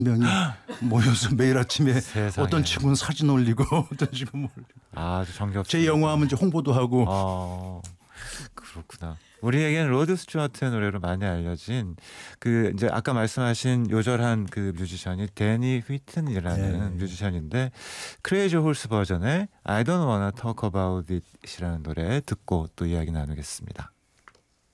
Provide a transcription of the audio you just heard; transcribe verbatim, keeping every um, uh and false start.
명이 모여서 매일 아침에 세상에. 어떤 친구는 사진 올리고 어떤 친구는 뭐 올리고. 아주 정겹습니다. 제 영화하면 이제 홍보도 하고. 어, 그렇구나. 우리에게는 로드 스튜어트의 노래로 많이 알려진 그 이제 아까 말씀하신 요절한 그 뮤지션이 데니 휘튼이라는 네. 뮤지션인데 크레이지 홀스 버전의 I don't wanna talk about it이라는 노래 듣고 또 이야기 나누겠습니다.